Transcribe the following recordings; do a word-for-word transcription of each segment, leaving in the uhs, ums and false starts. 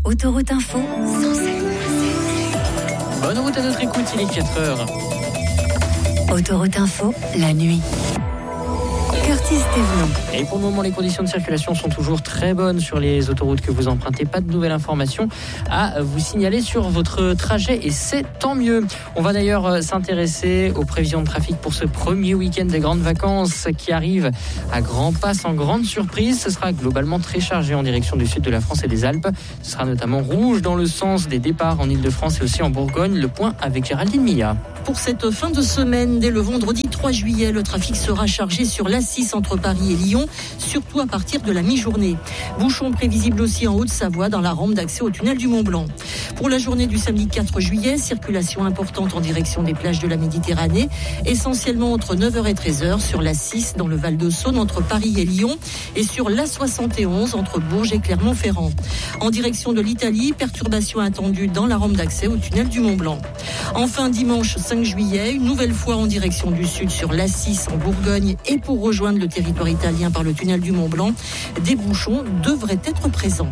Autoroute Info, Sancerre. Bonne route à notre écoute, il est quatre heures. Autoroute Info, la nuit. Curtis Thévenon. Et pour le moment, les conditions de circulation sont toujours très bonnes sur les autoroutes que vous empruntez. Pas de nouvelles informations à vous signaler sur votre trajet et c'est tant mieux. On va d'ailleurs s'intéresser aux prévisions de trafic pour ce premier week-end des grandes vacances qui arrive à grands pas sans grande surprise. Ce sera globalement très chargé en direction du sud de la France et des Alpes. Ce sera notamment rouge dans le sens des départs en Ile-de-France et aussi en Bourgogne. Le point avec Géraldine Milla. Pour cette fin de semaine, dès le vendredi trois juillet, le trafic sera chargé sur l'A six entre Paris et Lyon, surtout à partir de la mi-journée. Bouchons prévisibles aussi en Haute-Savoie dans la rampe d'accès au tunnel du Mont-Blanc. Pour la journée du samedi quatre juillet, circulation importante en direction des plages de la Méditerranée, essentiellement entre neuf heures et treize heures sur l'A six dans le Val-de-Saône entre Paris et Lyon et sur l'A soixante et onze entre Bourges et Clermont-Ferrand. En direction de l'Italie, perturbations attendues dans la rampe d'accès au tunnel du Mont-Blanc. Enfin, dimanche cinq juillet, une nouvelle fois en direction du sud sur l'A six en Bourgogne et pour rejoindre le territoire italien par le tunnel du Mont-Blanc, des bouchons devraient être présents.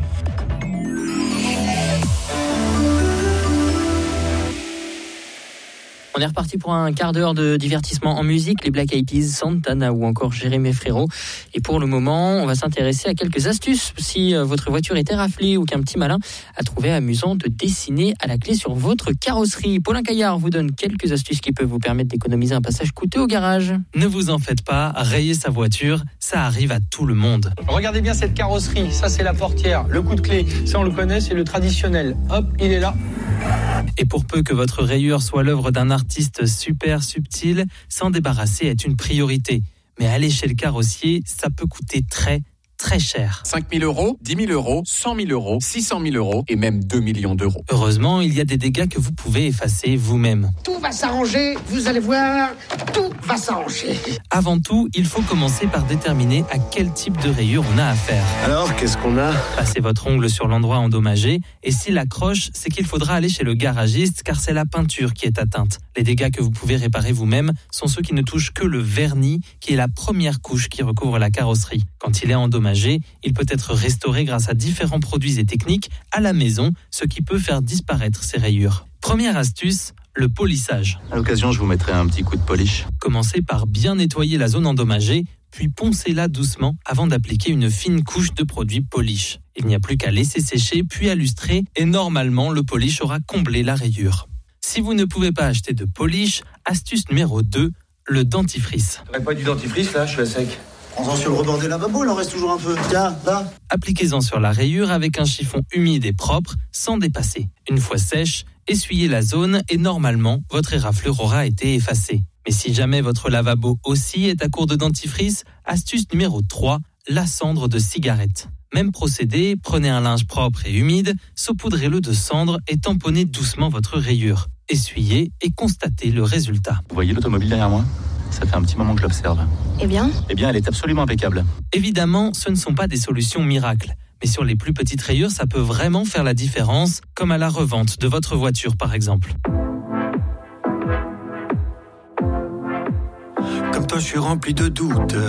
On est reparti pour un quart d'heure de divertissement en musique, les Black Eyed Peas, Santana ou encore Jérémy Frérot. Et pour le moment, on va s'intéresser à quelques astuces si votre voiture était raflée ou qu'un petit malin a trouvé amusant de dessiner à la clé sur votre carrosserie. Paulin Caillard vous donne quelques astuces qui peuvent vous permettre d'économiser un passage coûteux au garage. Ne vous en faites pas, rayer sa voiture, ça arrive à tout le monde. Regardez bien cette carrosserie, ça c'est la portière, le coup de clé, ça on le connaît, c'est le traditionnel. Hop, il est là. Et pour peu que votre rayure soit l'œuvre d'un artiste super subtil, s'en débarrasser est une priorité. Mais aller chez le carrossier, ça peut coûter très, très cher. cinq mille euros, dix mille euros, cent mille euros, six cent mille euros et même deux millions d'euros. Heureusement, il y a des dégâts que vous pouvez effacer vous-même. Tout va s'arranger, vous allez voir, tout va s'arranger. Avant tout, il faut commencer par déterminer à quel type de rayure on a affaire. Alors, qu'est-ce qu'on a ? Passez votre ongle sur l'endroit endommagé et s'il accroche, c'est qu'il faudra aller chez le garagiste car c'est la peinture qui est atteinte. Les dégâts que vous pouvez réparer vous-même sont ceux qui ne touchent que le vernis, qui est la première couche qui recouvre la carrosserie. Quand il est endommagé, il peut être restauré grâce à différents produits et techniques à la maison, ce qui peut faire disparaître ces rayures. Première astuce, le polissage. À l'occasion, je vous mettrai un petit coup de polish. Commencez par bien nettoyer la zone endommagée, puis poncez-la doucement avant d'appliquer une fine couche de produit polish. Il n'y a plus qu'à laisser sécher, puis à lustrer, et normalement, le polish aura comblé la rayure. Si vous ne pouvez pas acheter de polish, astuce numéro deux, le dentifrice. T'aurais pas du dentifrice là, je suis à sec. Prends-en sur le rebord des lavabos, il en reste toujours un peu. Tiens, là. Appliquez-en sur la rayure avec un chiffon humide et propre, sans dépasser. Une fois sèche, essuyez la zone et normalement, votre éraflure aura été effacée. Mais si jamais votre lavabo aussi est à court de dentifrice, astuce numéro trois, la cendre de cigarette. Même procédé, prenez un linge propre et humide, saupoudrez-le de cendre et tamponnez doucement votre rayure. Essuyez et constatez le résultat. Vous voyez l'automobile derrière moi ? Ça fait un petit moment que je l'observe. Eh bien ? Eh bien, elle est absolument impeccable. Évidemment, ce ne sont pas des solutions miracles. Mais sur les plus petites rayures, ça peut vraiment faire la différence, comme à la revente de votre voiture par exemple. Comme toi, je suis rempli de doutes.